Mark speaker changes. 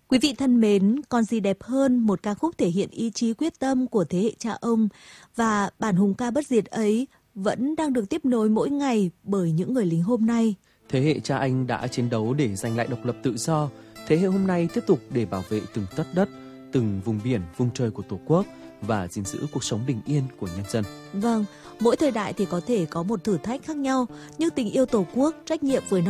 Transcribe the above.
Speaker 1: Quý vị thân mến, còn gì đẹp hơn một ca khúc thể hiện ý chí quyết tâm của thế hệ cha ông, và bản hùng ca bất diệt ấy vẫn đang được tiếp nối mỗi ngày bởi những người lính hôm nay.
Speaker 2: Thế hệ cha anh đã chiến đấu để giành lại độc lập tự do, thế hệ hôm nay tiếp tục để bảo vệ từng tấc đất, từng vùng biển, vùng trời của Tổ quốc và gìn giữ cuộc sống bình yên của nhân dân.
Speaker 1: Vâng, mỗi thời đại thì có thể có một thử thách khác nhau, nhưng tình yêu Tổ quốc, trách nhiệm với